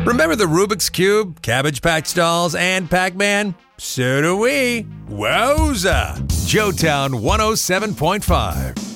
Remember the Rubik's Cube, Cabbage Patch Dolls, and Pac-Man? So do we. Wowza! Joetown 107.5.